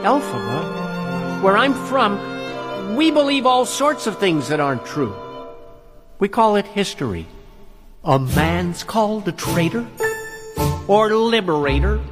Elphaba, where I'm from, we believe all sorts of things that aren't true. We call it history. A man's called a traitor or liberator.